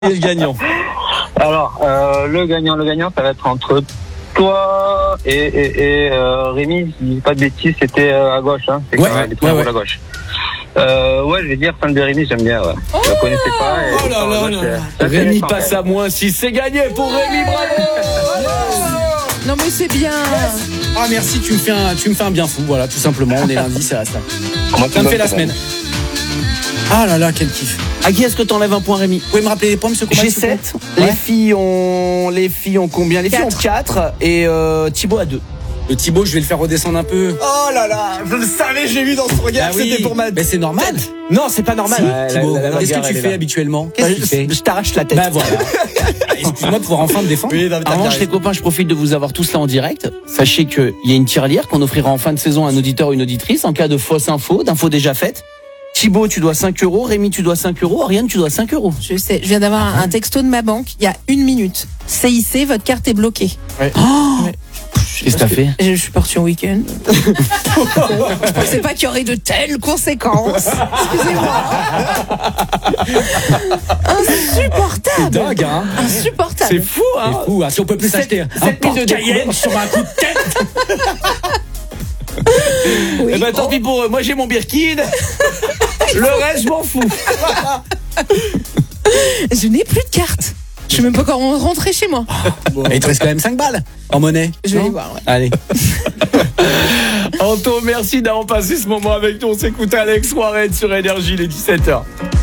Et le gagnant. Alors, le gagnant, ça va être entre toi et Rémi. Si je dis pas de bêtises, c'était à gauche, hein. C'est Ouais, quand même les ouais. à gauche. Ouais, je vais dire fan de Rémi, j'aime bien, ouais. Je la connaissais pas. Et Oh là là. Rémi passe à moins 6. C'est gagné pour Rémi, bravo. Non mais c'est bien. Ah merci, tu me fais un bien fou, voilà, tout simplement. On est lundi, c'est ça. Ça me fait la semaine. Ah là là, quel kiff. À qui est-ce que t'enlèves un point, Rémi? Vous pouvez me rappeler les points, monsieur Combal? J'ai 7. Les filles ont combien? Les filles ont 4 et Thibaut a 2. Le Thibaut, je vais le faire redescendre un peu. Oh là là, je le savais, j'ai vu dans son regard, Ah oui. c'était pour ma... Mais c'est normal. Non, c'est pas normal. Si, Thibaut, la qu'est-ce bagarre, que tu elle est fais là. habituellement? Qu'est-ce que tu fais? Je t'arrache la tête. Bah voilà. Excuse-moi de pouvoir enfin me défendre. Oui, non, mais t'as En revanche, bien les copains, je profite de vous avoir tous là en direct. Sachez qu'il y a une tirelire qu'on offrira en fin de saison à un auditeur ou une auditrice en cas de fausse info, d'infos déjà faites. Thibaut, tu dois 5 €. Rémi, tu dois 5 €. Ariane, tu dois 5 €. Je sais, je viens d'avoir un texto de ma banque il y a 1 minute. CIC, votre carte est bloquée. Ouais. Oh Ouais. Qu'est-ce que t'as fait? Je suis partie en week-end. Je pensais pas qu'il y aurait de telles conséquences. Excusez-moi. Insupportable. Dingue, hein? Insupportable. C'est fou, hein? C'est fou, hein? Si on peut plus s'acheter un Porsche Cayenne sur un coup de tête. Oui. Eh ben tant pis pour eux, moi j'ai mon Birkin. Le reste, je m'en fous. Je n'ai plus de carte. Je sais même pas comment rentrer chez moi. Et il te reste quand même 5 balles en monnaie. Je vais non aller voir. Ouais. Allez. Anto, merci d'avoir passé ce moment avec nous. On s'écoute Alex Warren sur Énergie, les 17h.